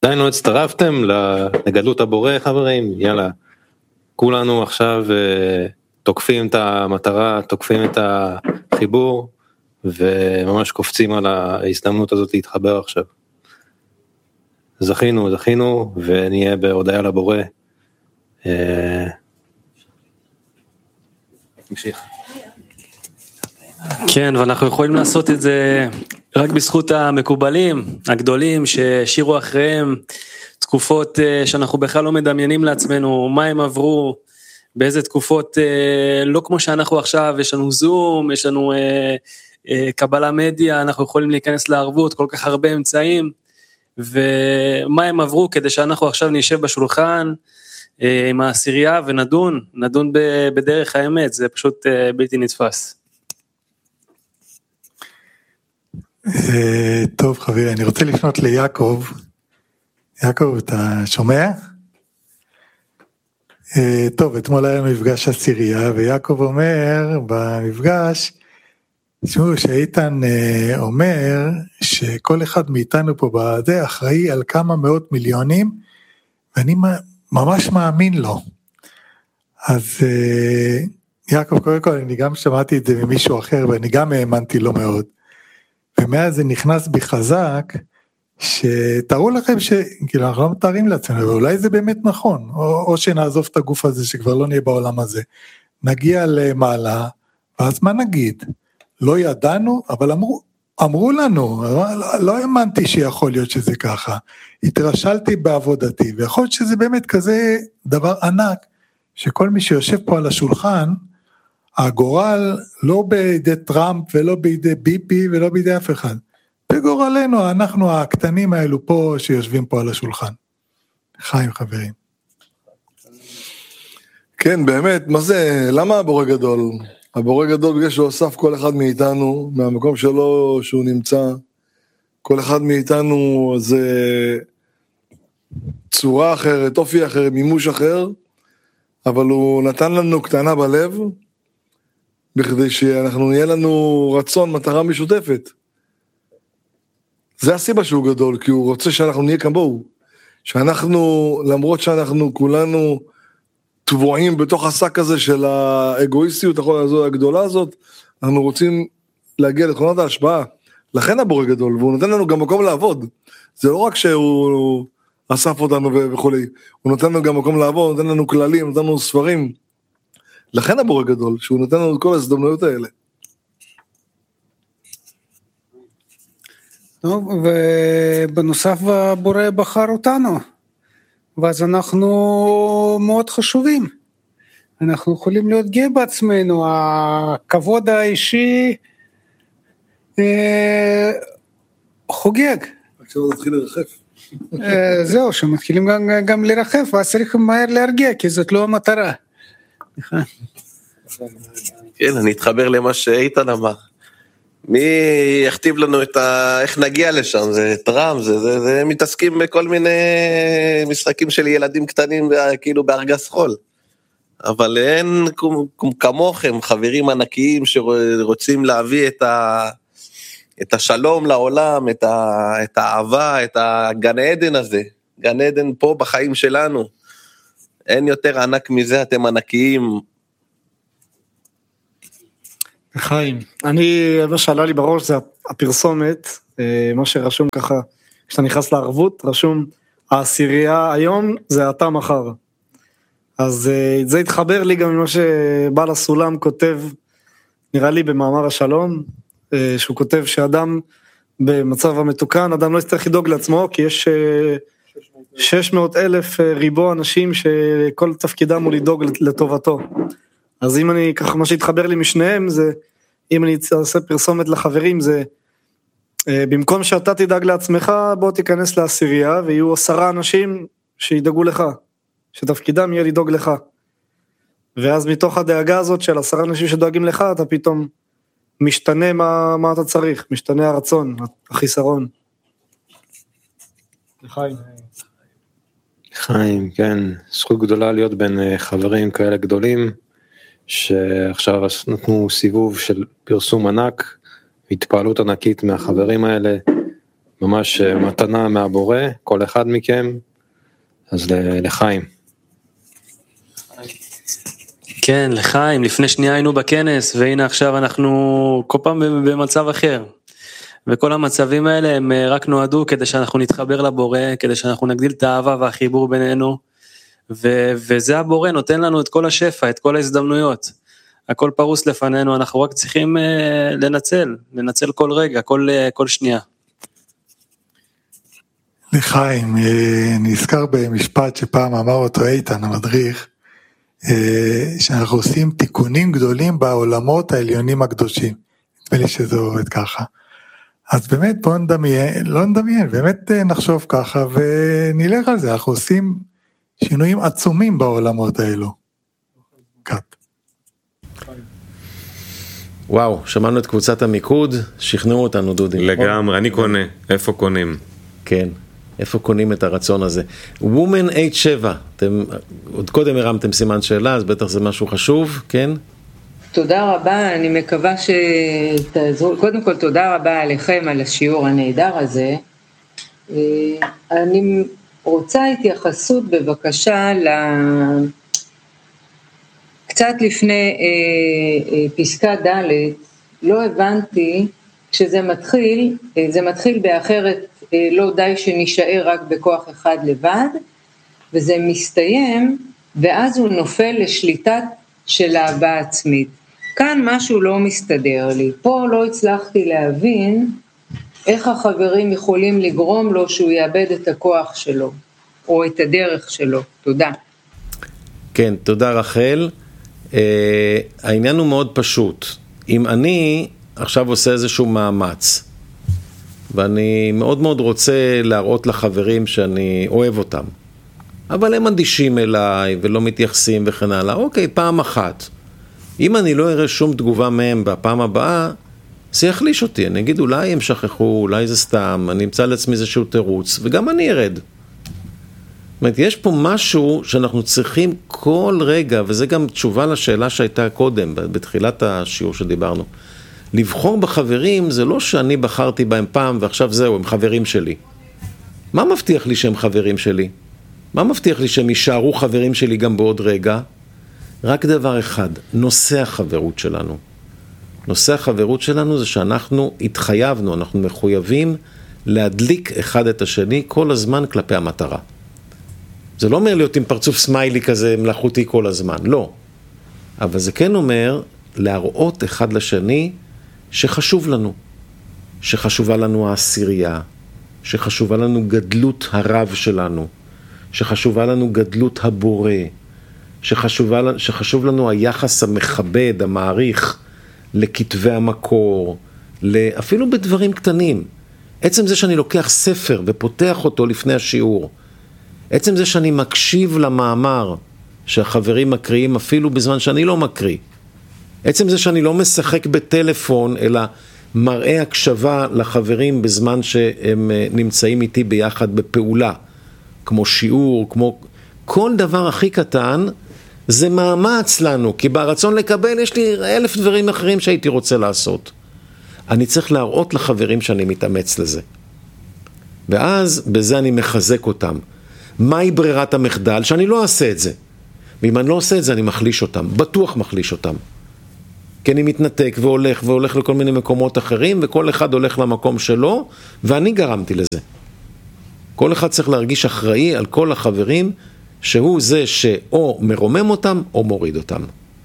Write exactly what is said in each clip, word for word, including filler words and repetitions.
עדיין לא הצטרפתם לגדלות הבורא חברים, יאללה, כולנו עכשיו תוקפים את המטרה, תוקפים את החיבור, וממש קופצים על ההזדמנות הזאת להתחבר עכשיו. זכינו, זכינו, ונהיה בהודעה לבורא. נמשיך. כן, ואנחנו יכולים לעשות את זה רק בזכות המקובלים הגדולים ששירו אחריהם תקופות שאנחנו בכלל לא מדמיינים לעצמנו מה הם עברו, באיזה תקופות לא כמו שאנחנו עכשיו, יש לנו זום, יש לנו קבלה מדיה, אנחנו יכולים להיכנס לערבות, כל כך הרבה אמצעים, ומה הם עברו כדי שאנחנו עכשיו נשב בשולחן עם העשירייה ונדון, נדון בדרך האמת, זה פשוט בלתי נתפס. טוב חברים, אני רוצה לפנות ליעקב. יעקב, אתה שומע? טוב, אתמול היה מפגש עשירייה, ויעקב אומר במפגש, תשמעו, שאיתן אומר שכל אחד מאיתנו פה בזה אחראי על כמה מאות מיליונים, ואני ממש מאמין לו. אז יעקב, קודם כל, אני גם שמעתי את זה ממישהו אחר, ואני גם האמנתי לו מאוד. ומאז זה נכנס בי חזק, שתראו לכם שכאילו אנחנו לא מתארים לעצמנו, ואולי זה באמת נכון, או, או שנעזוב את הגוף הזה שכבר לא נהיה בעולם הזה, נגיע למעלה, ואז מה נגיד? לא ידענו, אבל אמרו, אמרו לנו, לא, לא האמנתי שיכול להיות שזה ככה, התרשלתי בעבודתי, ויכול להיות שזה באמת כזה דבר ענק, שכל מי שיושב פה על השולחן, הגורל לא בידי טראמפ ולא בידי ביפי ולא בידי אף אחד. בגורלנו, אנחנו הקטנים האלו פה שיושבים פה על השולחן. חיים חברים. כן, באמת, מה זה, למה הבורא גדול? הבורא גדול בגלל שהוא אסף כל אחד מאיתנו, מהמקום שלו שהוא נמצא, כל אחד מאיתנו זה צורה אחרת, אופי אחר, מימוש אחר, אבל הוא נתן לנו קטנה בלב, בכדי שאנחנו נהיה לנו רצון, מטרה משותפת. זה הסיבה שהוא גדול, כי הוא רוצה שאנחנו נהיה כמוהו. שאנחנו, למרות שאנחנו כולנו טבועים בתוך השק הזה של האגואיסטיות הגדולה הזאת, אנחנו רוצים להגיע לתכונת ההשפעה. לכן הבורא גדול, והוא נותן לנו גם מקום לעבוד. זה לא רק שהוא אסף אותנו וכו', הוא נותן לנו גם מקום לעבוד, הוא נותן לנו כללים, נותן לנו ספרים. לכן הבורא גדול, שהוא נותן לנו את כל ההזדמנויות האלה. טוב, ובנוסף הבורא בחר אותנו, ואז אנחנו מאוד חשובים. אנחנו יכולים להיות גאה בעצמנו, הכבוד האישי אה, חוגג. רק שלא תתחיל לרחף. אה, זהו, שמתחילים גם, גם לרחף, ואז צריך מהר להרגיע, כי זאת לא המטרה. כן, אני אתחבר למה שאיתן אמר. מי יכתיב לנו את ה... איך נגיע לשם? זה טראם, זה, זה, זה מתעסקים בכל מיני משחקים של ילדים קטנים, כאילו בארגז חול. אבל אין כמוכם, חברים ענקיים שרוצים להביא את, ה... את השלום לעולם, את, ה... את האהבה, את הגן עדן הזה. גן עדן פה בחיים שלנו. אין יותר ענק מזה, אתם ענקיים. חיים, אני, מה שעלה לי בראש זה הפרסומת, מה שרשום ככה, כשאתה נכנס לערבות, רשום, העשירייה היום זה אתה מחר. אז זה התחבר לי גם ממה שבעל הסולם כותב, נראה לי במאמר השלום, שהוא כותב שאדם במצב המתוקן, אדם לא יצטרך לדאוג לעצמו, כי יש שש מאות אלף ריבו אנשים שכל תפקידם הוא לדאוג לטובתו. אז אם אני, ככה, מה שהתחבר לי משניהם, זה, אם אני אעשה פרסומת לחברים, זה, במקום שאתה תדאג לעצמך, בוא תיכנס לעשירייה, ויהיו עשרה אנשים שידאגו לך, שתפקידם יהיה לדאוג לך. ואז מתוך הדאגה הזאת של עשרה אנשים שדואגים לך, אתה פתאום משתנה מה, מה אתה צריך, משתנה הרצון, החיסרון. לחיים. חיים, כן, זכות גדולה להיות בין חברים כאלה גדולים, שעכשיו נתנו סיבוב של פרסום ענק, התפעלות ענקית מהחברים האלה, ממש מתנה מהבורא, כל אחד מכם, אז לחיים. כן, לחיים, לפני שנייה היינו בכנס, והנה עכשיו אנחנו כל פעם במצב אחר. וכל המצבים האלה הם רק נועדו כדי שאנחנו נתחבר לבורא, כדי שאנחנו נגדיל את האהבה והחיבור בינינו, ו- וזה הבורא נותן לנו את כל השפע, את כל ההזדמנויות. הכל פרוס לפנינו, אנחנו רק צריכים uh, לנצל, לנצל כל רגע, כל, uh, כל שנייה. לחיים, נזכר במשפט שפעם אמר אותו איתן המדריך, שאנחנו עושים תיקונים גדולים בעולמות העליונים הקדושים. נדמה לי שזה עובד ככה. אז באמת בואו נדמיין, לא נדמיין, באמת נחשוב ככה ונלך על זה, אנחנו עושים שינויים עצומים בעולמות האלו. קט. וואו, שמענו את קבוצת המיקוד, שכנעו אותנו דודי. לגמרי, אני קונה, איפה קונים? כן, איפה קונים את הרצון הזה? Woman אייץ' שבע, אתם עוד קודם הרמתם סימן שאלה, אז בטח זה משהו חשוב, כן? תודה רבה, אני מקווה שתעזרו, קודם כל תודה רבה עליכם על השיעור הנהדר הזה. אני רוצה התייחסות בבקשה ל... קצת לפני פסקה ד' לא הבנתי שזה מתחיל, זה מתחיל באחרת לא די שנשאר רק בכוח אחד לבד, וזה מסתיים ואז הוא נופל לשליטת של אהבה עצמית. כאן משהו לא מסתדר לי, פה לא הצלחתי להבין איך החברים יכולים לגרום לו שהוא יאבד את הכוח שלו, או את הדרך שלו. תודה. כן, תודה רחל. Uh, העניין הוא מאוד פשוט. אם אני עכשיו עושה איזשהו מאמץ, ואני מאוד מאוד רוצה להראות לחברים שאני אוהב אותם, אבל הם אדישים אליי ולא מתייחסים וכן הלאה, אוקיי, פעם אחת. אם אני לא אראה שום תגובה מהם בפעם הבאה, זה יחליש אותי. אני אגיד, אולי הם שכחו, אולי זה סתם, אני אמצא לעצמי איזשהו תירוץ, וגם אני ארד. זאת אומרת, יש פה משהו שאנחנו צריכים כל רגע, וזה גם תשובה לשאלה שהייתה קודם, בתחילת השיעור שדיברנו. לבחור בחברים זה לא שאני בחרתי בהם פעם, ועכשיו זהו, הם חברים שלי. מה מבטיח לי שהם חברים שלי? מה מבטיח לי שהם יישארו חברים שלי גם בעוד רגע? רק דבר אחד, נושא החברות שלנו. נושא החברות שלנו זה שאנחנו התחייבנו, אנחנו מחויבים להדליק אחד את השני כל הזמן כלפי המטרה. זה לא אומר להיות עם פרצוף סמיילי כזה מלאכותי כל הזמן, לא. אבל זה כן אומר להראות אחד לשני שחשוב לנו, שחשובה לנו העשירייה, שחשובה לנו גדלות הרב שלנו, שחשובה לנו גדלות הבורא, שחשובה, שחשוב לנו היחס המכבד, המעריך, לכתבי המקור, אפילו בדברים קטנים. עצם זה שאני לוקח ספר ופותח אותו לפני השיעור, עצם זה שאני מקשיב למאמר שהחברים מקריאים אפילו בזמן שאני לא מקריא, עצם זה שאני לא משחק בטלפון אלא מראה הקשבה לחברים בזמן שהם נמצאים איתי ביחד בפעולה, כמו שיעור, כמו כל דבר הכי קטן, זה מאמץ לנו, כי ברצון לקבל יש לי אלף דברים אחרים שהייתי רוצה לעשות. אני צריך להראות לחברים שאני מתאמץ לזה. ואז בזה אני מחזק אותם. מהי ברירת המחדל? שאני לא אעשה את זה. ואם אני לא עושה את זה, אני מחליש אותם. בטוח מחליש אותם. כי אני מתנתק והולך והולך לכל מיני מקומות אחרים, וכל אחד הולך למקום שלו, ואני גרמתי לזה. כל אחד צריך להרגיש אחראי על כל החברים, שהוא זה שאו מרומם אותם, או מוריד אותם.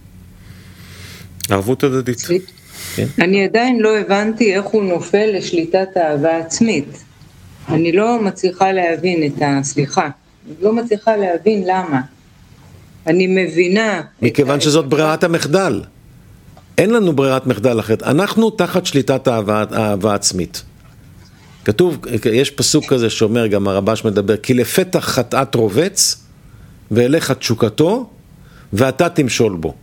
ערבות הדדית. כן? אני עדיין לא הבנתי איך הוא נופל לשליטת האהבה עצמית. אני לא מצליחה להבין את הסליחה. אני לא מצליחה להבין למה. אני מבינה... מכיוון שזאת ברירת המחדל. אין לנו ברירת מחדל אחרת. אנחנו תחת שליטת האהבה, האהבה עצמית. כתוב, יש פסוק כזה שאומר, גם הרבש מדבר, כי לפתח חטאת רובץ, ואליך תשוקתו, ואתה תמשול בו.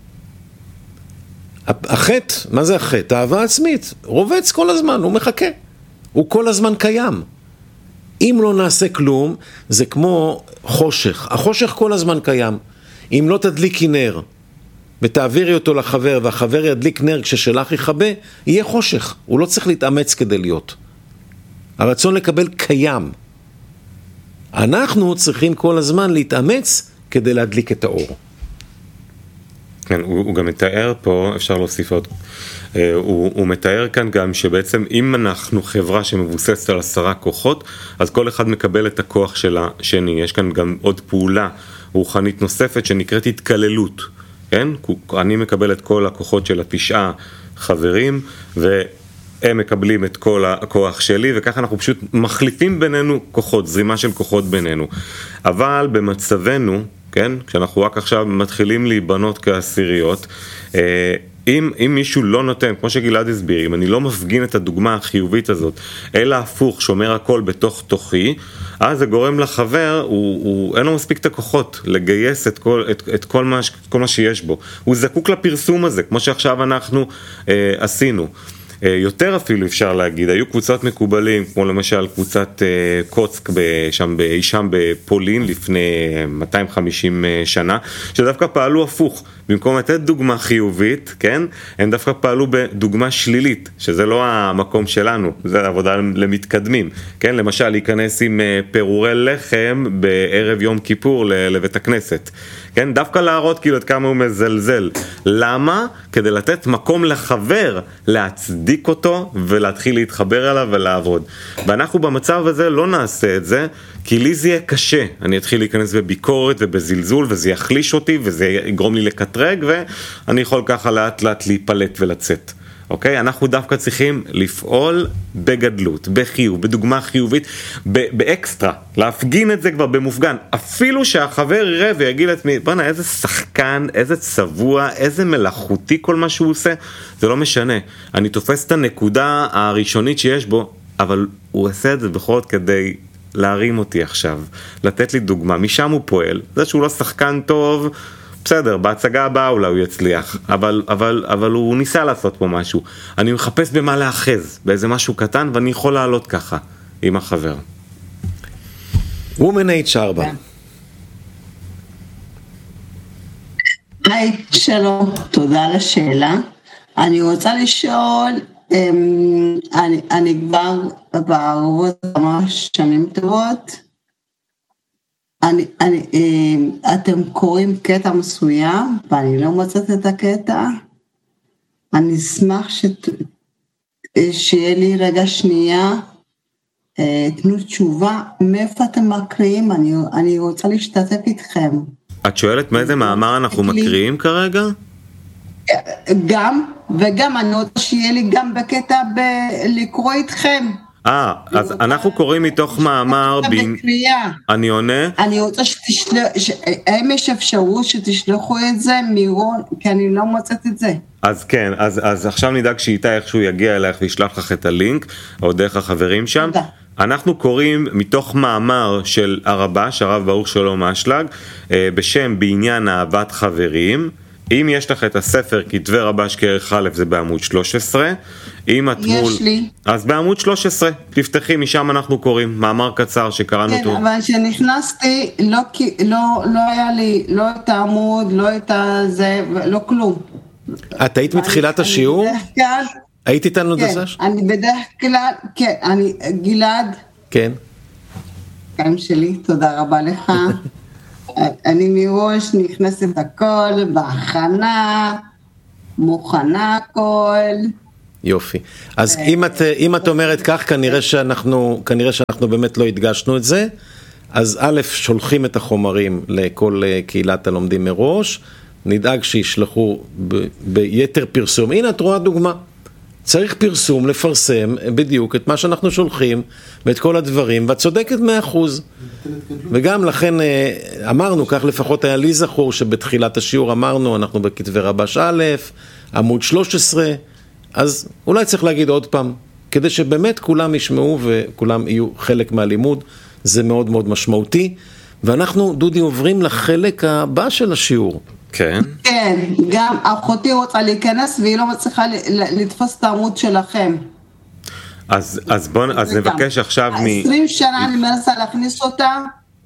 החטא, מה זה החטא? האהבה עצמית. רובץ כל הזמן, הוא מחכה. הוא כל הזמן קיים. אם לא נעשה כלום, זה כמו חושך. החושך כל הזמן קיים. אם לא תדליקי נר, ותעבירי אותו לחבר, והחבר ידליק נר כששלך יכבה, יהיה חושך. הוא לא צריך להתאמץ כדי להיות. הרצון לקבל קיים. אנחנו צריכים כל הזמן להתאמץ כדי להדליק את האור. כן, הוא, הוא גם מתאר פה, אפשר להוסיף עוד, הוא, הוא מתאר כאן גם שבעצם אם אנחנו חברה שמבוססת על עשרה כוחות, אז כל אחד מקבל את הכוח של השני. יש כאן גם עוד פעולה רוחנית נוספת שנקראת התקללות, כן? אני מקבל את כל הכוחות של התשעה חברים, והם מקבלים את כל הכוח שלי, וככה אנחנו פשוט מחליפים בינינו כוחות, זרימה של כוחות בינינו. אבל במצבנו, כן? כשאנחנו רק עכשיו מתחילים להיבנות כעשיריות, אם, אם מישהו לא נותן, כמו שגלעד הסביר, אם אני לא מפגין את הדוגמה החיובית הזאת, אלא הפוך, שומר הכל בתוך תוכי, אז זה גורם לחבר, הוא, הוא, אין לו מספיק את הכוחות לגייס את כל, את, את כל, מה, כל מה שיש בו. הוא זקוק לפרסום הזה, כמו שעכשיו אנחנו אה, עשינו. יותר אפילו אפשר להגיד, היו קבוצות מקובלים, כמו למשל קבוצת קוצק שם, שם בפולין לפני מאתיים וחמישים שנה, שדווקא פעלו הפוך, במקום לתת דוגמה חיובית, כן? הם דווקא פעלו בדוגמה שלילית, שזה לא המקום שלנו, זה עבודה למתקדמים, כן? למשל להיכנס עם פירורי לחם בערב יום כיפור לבית הכנסת, כן? דווקא להראות כאילו עד כמה הוא מזלזל. למה? כדי לתת מקום לחבר, להצדיק אותו ולהתחיל להתחבר אליו ולעבוד. ואנחנו במצב הזה לא נעשה את זה, כי לי זה יהיה קשה. אני אתחיל להיכנס בביקורת ובזלזול, וזה יחליש אותי, וזה יגרום לי לקטרג, ואני יכול ככה לאט לאט להיפלט ולצאת. אוקיי? אנחנו דווקא צריכים לפעול בגדלות, בחיוב, בדוגמה חיובית, באקסטרה, להפגין את זה כבר במופגן, אפילו שהחבר יראה ויגיד לעצמי, בוא'נה, איזה שחקן, איזה צבוע, איזה מלאכותי כל מה שהוא עושה, זה לא משנה. אני תופס את הנקודה הראשונית שיש בו, אבל הוא עושה את זה בכל זאת כדי להרים אותי עכשיו, לתת לי דוגמה, משם הוא פועל, זה שהוא לא שחקן טוב, בסדר, בהצגה הבאה אולי הוא יצליח, אבל, אבל, אבל הוא ניסה לעשות פה משהו. אני מחפש במה לאחז, באיזה משהו קטן, ואני יכול לעלות ככה, עם החבר. Woman H ארבע. היי, שלום, תודה על השאלה. אני רוצה לשאול, אני, אני כבר בערבות ממש שנים טובות, אני, אני, אתם קוראים קטע מסוים, ואני לא מוצאת את הקטע, אני אשמח שת, שיהיה לי רגע שנייה, תנו תשובה, מאיפה אתם מקריאים, אני, אני רוצה להשתתף איתכם. את שואלת מאיזה מאמר אנחנו מקריאים כרגע? גם, וגם אני רוצה שיהיה לי גם בקטע ב- לקרוא איתכם. אה, אז אנחנו קוראים מתוך מאמר, אני עונה. אני רוצה שתשלחו, האם יש אפשרות שתשלחו את זה מירון, כי אני לא מוצאת את זה. אז כן, אז, אז עכשיו נדאג שאיתה איכשהו יגיע אלייך וישלח לך את הלינק, או דרך החברים שם. אנחנו קוראים מתוך מאמר של הרבש, הרב ברוך שלום אשלג, בשם בעניין אהבת חברים. אם יש לך את הספר כתבי רבש כערך א', זה בעמוד שלוש עשרה. אם את מול... יש לי. אז בעמוד שלוש עשרה, תפתחי, משם אנחנו קוראים, מאמר קצר שקראנו כן, אותו. כן, אבל כשנכנסתי, לא, לא, לא היה לי, לא את העמוד, לא את זה, לא כלום. את היית מתחילת השיעור? כלל, היית איתנו כן, דסש? אני בדרך כלל, כן, אני, גלעד. כן. חיים שלי, תודה רבה לך. אני מראש נכנסת הכל, בהכנה, מוכנה הכל. יופי. אז אם את, אם את אומרת כך, כנראה שאנחנו, כנראה שאנחנו באמת לא הדגשנו את זה. אז א', שולחים את החומרים לכל קהילת הלומדים מראש, נדאג שישלחו ב, ביתר פרסום. הנה את רואה דוגמה. צריך פרסום, לפרסם בדיוק את מה שאנחנו שולחים ואת כל הדברים, ואת צודקת מאה אחוז. וגם לכן אמרנו, כך לפחות היה לי זכור שבתחילת השיעור אמרנו, אנחנו בכתבי רבש א', עמוד שלוש עשרה, אז אולי צריך להגיד עוד פעם, כדי שבאמת כולם ישמעו וכולם יהיו חלק מהלימוד, זה מאוד מאוד משמעותי, ואנחנו, דודי, עוברים לחלק הבא של השיעור. כן. כן, גם אחותי רוצה להיכנס והיא לא מצליחה לתפוס את העמוד שלכם. אז, אז בוא, אז נבקש עכשיו מ... עשרים שנה אני מנסה להכניס אותה.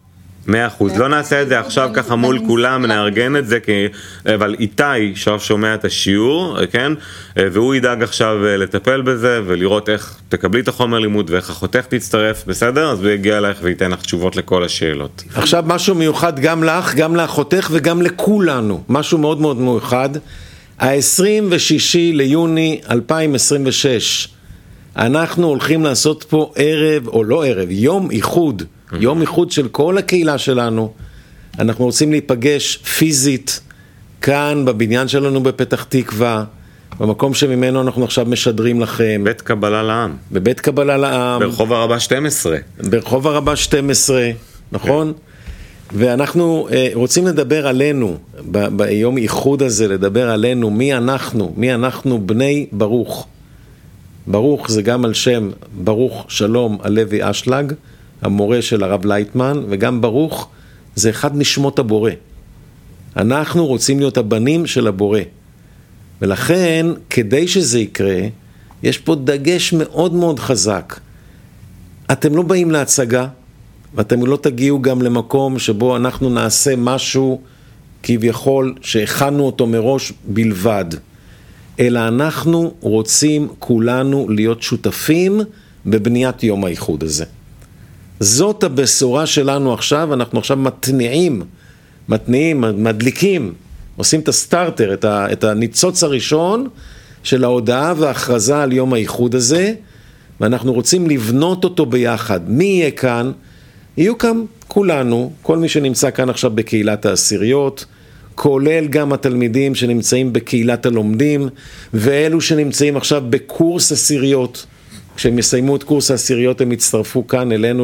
מאה אחוז, לא נעשה את זה עכשיו ככה מול כולם, נארגן את זה, כי, אבל איתי שעכשיו שומע את השיעור, כן, והוא ידאג עכשיו לטפל בזה, ולראות איך תקבלי את החומר לימוד, ואיך אחותך תצטרף, בסדר? אז הוא יגיע אליך וייתן לך תשובות לכל השאלות. עכשיו משהו מיוחד גם לך, גם לאחותך וגם לכולנו, משהו מאוד מאוד מיוחד, ה-עשרים ושישה ליוני אלפיים עשרים ושש, אנחנו הולכים לעשות פה ערב, או לא ערב, יום איחוד, יום איחוד של כל הקהילה שלנו. אנחנו רוצים להיפגש פיזית כאן בבניין שלנו בפתח תקווה, במקום שממנו אנחנו עכשיו משדרים לכם. בית קבלה לעם. בבית קבלה לעם. ברחוב הרבה שתים עשרה. ברחוב הרבה שתים עשרה, נכון? ואנחנו uh, רוצים לדבר עלינו, ב- ביום איחוד הזה, לדבר עלינו, מי אנחנו, מי אנחנו בני ברוך. ברוך זה גם על שם ברוך שלום הלוי אשלג, המורה של הרב לייטמן, וגם ברוך זה אחד נשמות הבורא. אנחנו רוצים להיות הבנים של הבורא. ולכן, כדי שזה יקרה, יש פה דגש מאוד מאוד חזק. אתם לא באים להצגה, ואתם לא תגיעו גם למקום שבו אנחנו נעשה משהו כביכול שהכנו אותו מראש בלבד. אלא אנחנו רוצים כולנו להיות שותפים בבניית יום האיחוד הזה. זאת הבשורה שלנו עכשיו, אנחנו עכשיו מתניעים, מתניעים, מדליקים, עושים את הסטארטר, את, ה, את הניצוץ הראשון של ההודעה וההכרזה על יום האיחוד הזה, ואנחנו רוצים לבנות אותו ביחד. מי יהיה כאן? יהיו כאן כולנו, כל מי שנמצא כאן עכשיו בקהילת העשיריות, כולל גם התלמידים שנמצאים בקהילת הלומדים, ואלו שנמצאים עכשיו בקורס עשיריות. כשהם יסיימו את קורס העשיריות הם יצטרפו כאן אלינו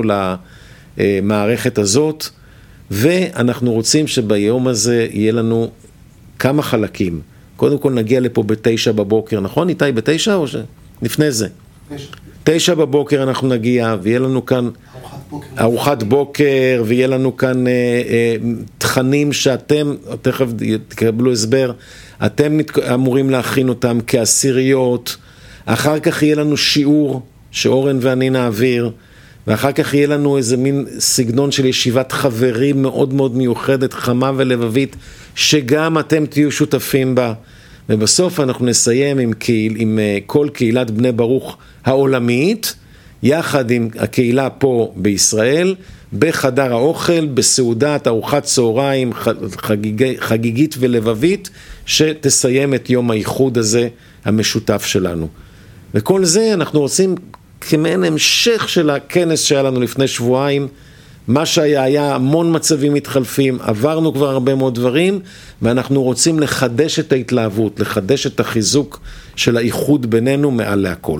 למערכת הזאת, ואנחנו רוצים שביום הזה יהיה לנו כמה חלקים. קודם כל נגיע לפה בתשע בבוקר, נכון? איתי בתשע או ש... לפני זה? תשע. תשע בבוקר אנחנו נגיע, ויהיה לנו כאן ארוחת בוקר, ארוחת בוקר ויהיה לנו כאן אה, אה, תכנים שאתם, תכף תקבלו הסבר, אתם אמורים להכין אותם כעשיריות, אחר כך יהיה לנו שיעור שאורן ואני נעביר, ואחר כך יהיה לנו איזה מין סגנון של ישיבת חברים מאוד מאוד מיוחדת, חמה ולבבית, שגם אתם תהיו שותפים בה. ובסוף אנחנו נסיים עם, קהיל, עם כל קהילת בני ברוך העולמית, יחד עם הקהילה פה בישראל, בחדר האוכל, בסעודת ארוחת צהריים חגיג, חגיגית ולבבית, שתסיים את יום האיחוד הזה המשותף שלנו. וכל זה אנחנו רוצים כמעין המשך של הכנס שהיה לנו לפני שבועיים, מה שהיה היה המון מצבים מתחלפים, עברנו כבר הרבה מאוד דברים, ואנחנו רוצים לחדש את ההתלהבות, לחדש את החיזוק של האיחוד בינינו מעל להכל.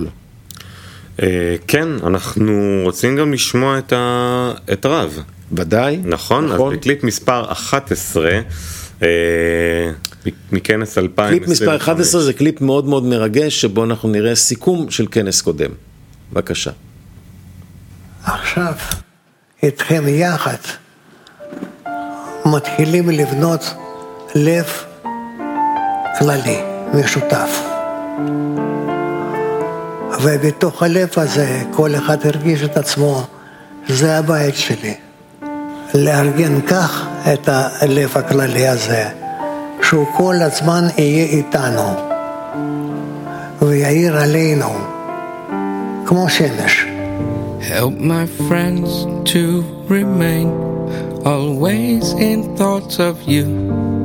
כן, אנחנו רוצים גם לשמוע את, ה... את הרב. ודאי. נכון, נכון. אז בקליפ מספר אחת עשרה, מכנס אלפיים עשרים וחמש. קליפ מספר אחת עשרה זה קליפ מאוד מאוד מרגש, שבו אנחנו נראה סיכום של כנס קודם. בבקשה. עכשיו, איתכם יחד, מתחילים לבנות לב כללי, משותף. ובתוך הלב הזה, כל אחד הרגיש את עצמו, זה הבית שלי. לארגן כך את הלב הכללי הזה, שהוא כל הזמן יהיה איתנו, ויעיר עלינו, כמו שמש. Help my friends to remain always in thoughts of you.